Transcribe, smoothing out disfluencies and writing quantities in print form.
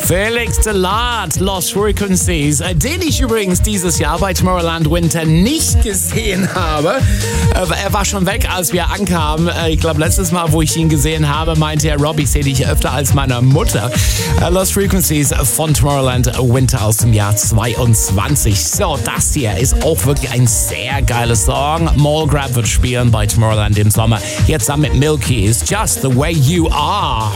Felix Delat, Lost Frequencies, den ich übrigens dieses Jahr bei Tomorrowland Winter nicht gesehen habe. Er war schon weg, als wir ankamen. Ich glaube, letztes Mal, wo ich ihn gesehen habe, meinte er, Rob, ich sehe dich öfter als meine Mutter. Lost Frequencies von Tomorrowland Winter aus dem Jahr 22. So, das hier ist auch wirklich ein sehr geiler Song. Mall Grab wird spielen bei Tomorrowland im Sommer. Jetzt dann mit Milky, It's Just the Way You Are.